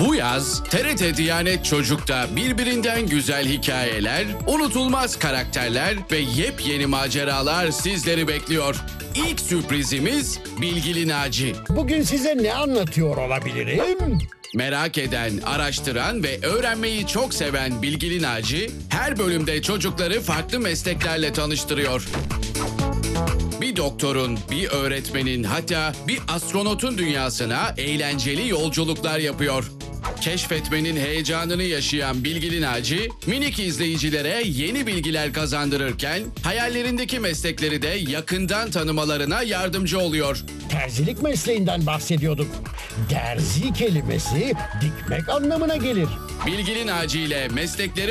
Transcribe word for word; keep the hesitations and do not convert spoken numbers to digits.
Bu yaz T R T Diyanet Çocuk'ta birbirinden güzel hikayeler, unutulmaz karakterler ve yepyeni maceralar sizleri bekliyor. İlk sürprizimiz Bilgili Naci. Bugün size ne anlatıyor olabilirim? Merak eden, araştıran ve öğrenmeyi çok seven Bilgili Naci, her bölümde çocukları farklı mesleklerle tanıştırıyor. Bir doktorun, bir öğretmenin, hatta bir astronotun dünyasına eğlenceli yolculuklar yapıyor. Keşfetmenin heyecanını yaşayan Bilgili Naci, minik izleyicilere yeni bilgiler kazandırırken, hayallerindeki meslekleri de yakından tanımalarına yardımcı oluyor. Terzilik mesleğinden bahsediyorduk. Derzi kelimesi dikmek anlamına gelir. Bilgili Naci ile meslekleri